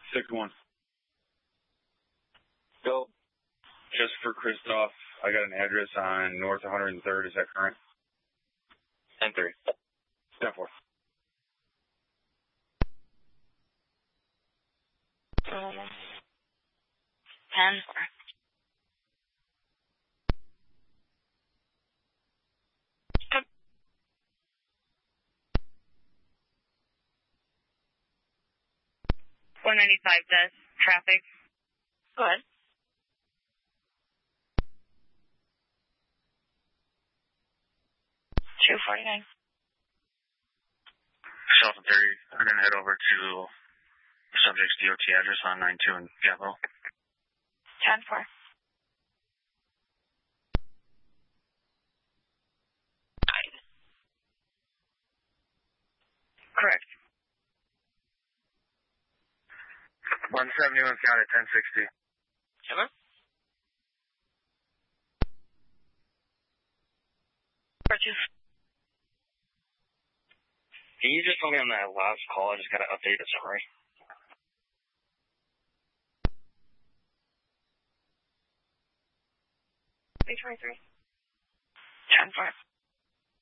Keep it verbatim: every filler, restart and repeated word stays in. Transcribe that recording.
six one. Go. Just for Christoph, I got an address on North one hundred third. Is that current? ten three. ten four. Um, ten four. one ninety-five does. Traffic. Go ahead. two forty-nine. Shelton thirty, I'm going to head over to the subject's D O T address on nine two in Capitol. ten four. Correct. one seventy-one County, ten sixty. Hello? Purchase. Can you just tell me on that last call? I just got to update the summary. three twenty-three. ten four.